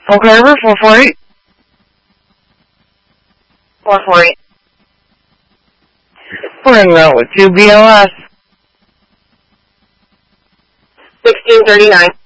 Okay, over 448. 448. Bring that with 2 BLS. 1639.